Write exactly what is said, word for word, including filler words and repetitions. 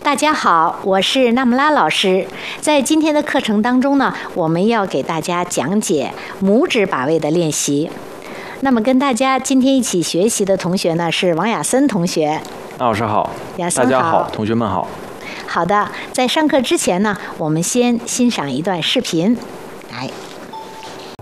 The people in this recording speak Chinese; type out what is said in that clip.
大家好，我是纳木拉老师。在今天的课程当中呢，我们要给大家讲解拇指把位的练习。那么跟大家今天一起学习的同学呢是王雅森同学。 那老师好， 雅森好， 大家好，同学们好。 好的，在上课之前呢，我们先欣赏一段视频，来。